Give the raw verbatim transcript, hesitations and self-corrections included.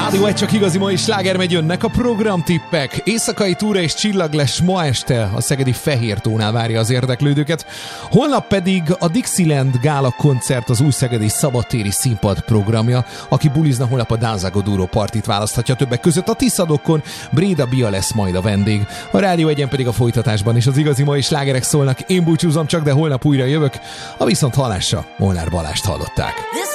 Rádió egy csak igazi mai sláger megy, jönnek a programtippek. Éjszakai túra és csillag lesz ma este, a szegedi Fehértónál várja az érdeklődőket. Holnap pedig a Dixieland Gála koncert, az új szegedi szabadtéri színpad programja. Aki bulizna, holnap a Danzago Duro partit választhatja, többek között a Tiszadokon. Bréda Bia lesz majd a vendég. A Rádió egyen pedig a folytatásban is az igazi mai slágerek szólnak. Én búcsúzom csak, de holnap újra jövök. A viszont hallásra Molnár Balást hallották.